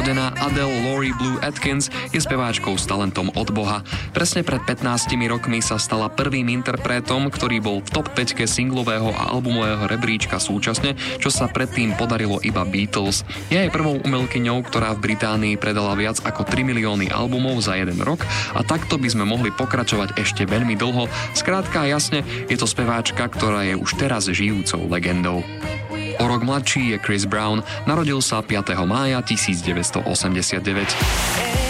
narodená Adele Laurie Blue Atkins je speváčkou s talentom od Boha. Presne pred 15 rokmi sa stala prvým interpretom, ktorý bol v top 5 singlového a albumového rebríčka súčasne, čo sa predtým podarilo iba Beatles. Je aj prvou umelkyňou, ktorá v Británii predala viac ako 3 milióny albumov za jeden rok a takto by sme mohli pokračovať ešte veľmi dlho. Skrátka jasne, je to speváčka, ktorá je už teraz žijúcou legendou. O rok mladší je Chris Brown, narodil sa 5. mája 1989.